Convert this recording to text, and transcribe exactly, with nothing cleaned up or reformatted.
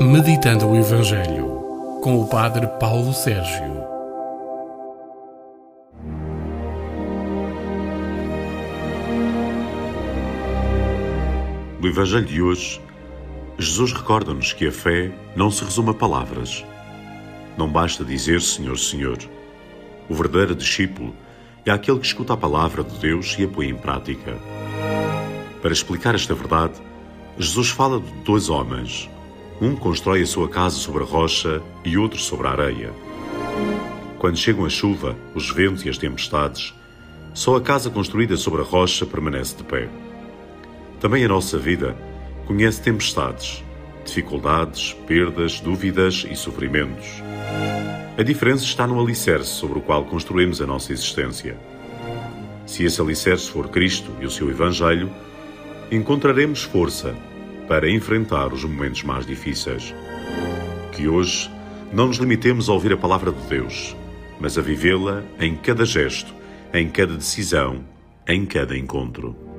Meditando o Evangelho, com o Padre Paulo Sérgio. No Evangelho de hoje, Jesus recorda-nos que a fé não se resume a palavras. Não basta dizer Senhor, Senhor. O verdadeiro discípulo é aquele que escuta a palavra de Deus e a põe em prática. Para explicar esta verdade, Jesus fala de dois homens. Um constrói a sua casa sobre a rocha e outro sobre a areia. Quando chegam a chuva, os ventos e as tempestades, só a casa construída sobre a rocha permanece de pé. Também a nossa vida conhece tempestades, dificuldades, perdas, dúvidas e sofrimentos. A diferença está no alicerce sobre o qual construímos a nossa existência. Se esse alicerce for Cristo e o seu Evangelho, encontraremos força para enfrentar os momentos mais difíceis. Que hoje não nos limitemos a ouvir a palavra de Deus, mas a vivê-la em cada gesto, em cada decisão, em cada encontro.